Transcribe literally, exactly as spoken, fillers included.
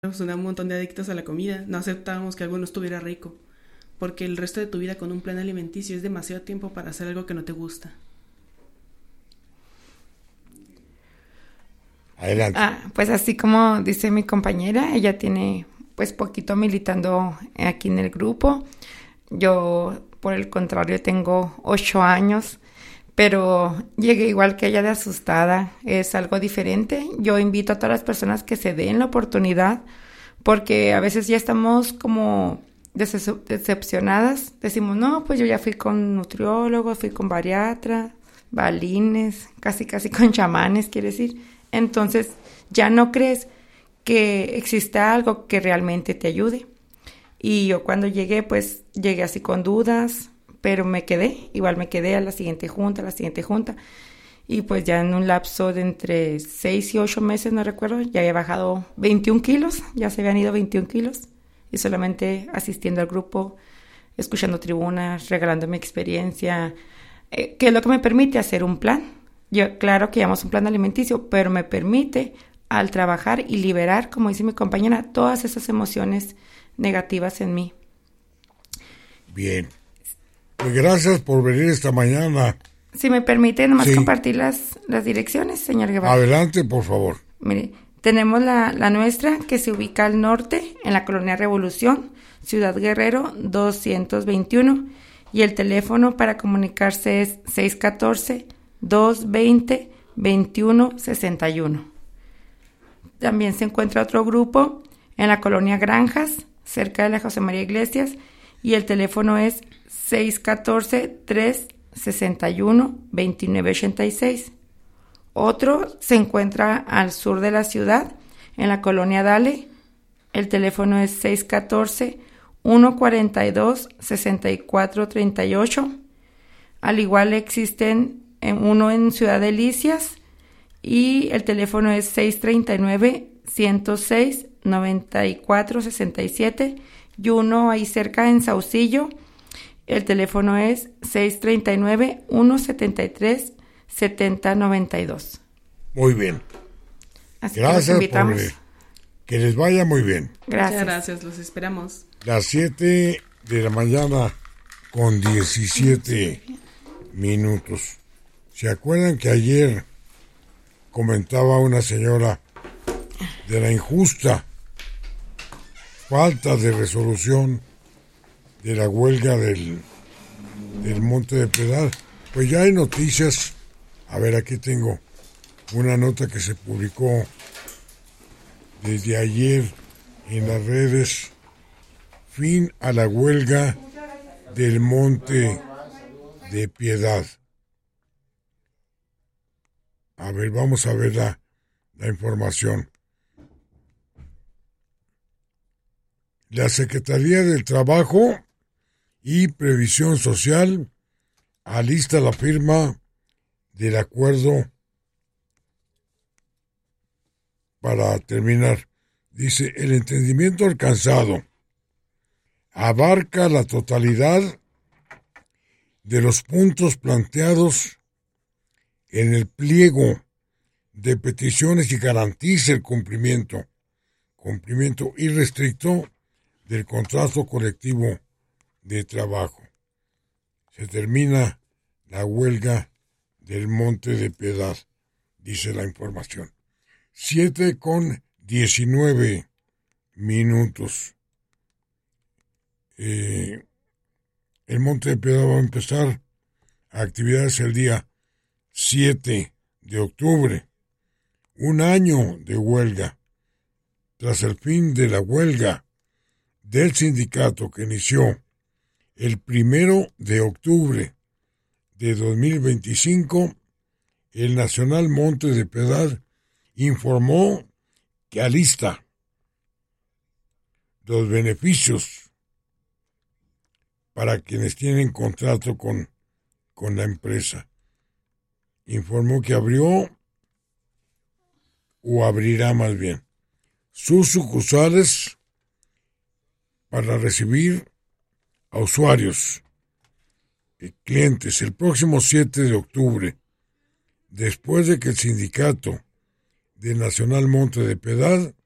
un montón de adictos a la comida, no aceptábamos que alguno estuviera rico, porque el resto de tu vida con un plan alimenticio es demasiado tiempo para hacer algo que no te gusta. Adelante. Ah, pues así como dice mi compañera, ella tiene pues poquito militando aquí en el grupo. Yo, por el contrario, tengo ocho años, pero llegué igual que ella de asustada. Es algo diferente. Yo invito a todas las personas que se den la oportunidad, porque a veces ya estamos como decep- decepcionadas. Decimos, no, pues yo ya fui con nutriólogo, fui con bariatra, balines, casi casi con chamanes, quiere decir. Entonces ya no crees que exista algo que realmente te ayude. Y yo cuando llegué, pues llegué así con dudas, pero me quedé, igual me quedé a la siguiente junta, a la siguiente junta. Y pues ya en un lapso de entre seis y ocho meses, no recuerdo, ya había bajado veintiún kilos, ya se habían ido veintiún kilos. Y solamente asistiendo al grupo, escuchando tribunas, regalando mi experiencia, eh, que es lo que me permite hacer un plan. Yo, claro que llamamos un plan alimenticio, pero me permite al trabajar y liberar, como dice mi compañera, todas esas emociones negativas en mí. Bien. Pues gracias por venir esta mañana. Si me permite nomás Sí. compartir las, las direcciones, señor Guevara. Adelante, por favor. Mire, tenemos la, la nuestra que se ubica al norte, en la colonia Revolución, Ciudad Guerrero doscientos veintiuno, y el teléfono para comunicarse es seis uno cuatro, dos dos cero, dos uno seis uno. También se encuentra otro grupo en la colonia Granjas, cerca de la José María Iglesias, y el teléfono es seis uno cuatro, tres seis uno, dos nueve ocho seis. Otro se encuentra al sur de la ciudad, en la colonia Dale. El teléfono es seis uno cuatro, uno cuatro dos, seis cuatro tres ocho. Al igual existen en uno en Ciudad Delicias y el teléfono es seis tres nueve, uno cero seis, nueve cuatro seis siete, y uno ahí cerca en Saucillo. El teléfono es seis tres nueve, uno siete tres, siete cero nueve dos. Muy bien. Así que Gracias los por invitamos. venir. Que les vaya muy bien. Gracias. Muchas gracias, los esperamos. Las siete de la mañana con diecisiete minutos. ¿Se acuerdan que ayer comentaba una señora de la injusta falta de resolución de la huelga del, del Monte de Piedad? Pues ya hay noticias. A ver, aquí tengo una nota que se publicó desde ayer en las redes. Fin a la huelga del Monte de Piedad. A ver, vamos a ver la, la información. La Secretaría del Trabajo y Previsión Social alista la firma del acuerdo para terminar. Dice, el entendimiento alcanzado abarca la totalidad de los puntos planteados en el pliego de peticiones y garantiza el cumplimiento, cumplimiento irrestricto del contrato colectivo de trabajo. Se termina la huelga del Monte de Piedad, dice la información. Siete con diecinueve minutos. Eh, el Monte de Piedad va a empezar actividades el día siete de octubre. Un año de huelga. Tras el fin de la huelga del sindicato que inició el primero de octubre de dos mil veinticinco, el Nacional Monte de Piedad informó que alista los beneficios para quienes tienen contrato con, con la empresa. Informó que abrió, o abrirá más bien, sus sucursales para recibir a usuarios y clientes el próximo siete de octubre, después de que el sindicato de Nacional Monte de Piedad